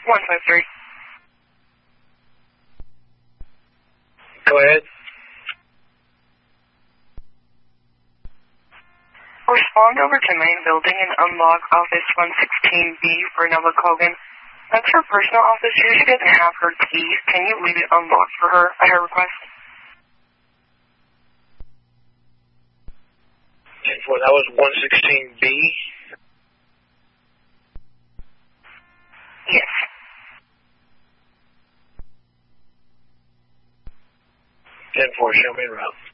153. Go ahead. Respond over to main building and unlock office 116B for Nova Kogan. That's her personal office here. She doesn't have her keys. Can you leave it unlocked for her at her request? 10-4, that was 116B? Yes. 10-4, show me around.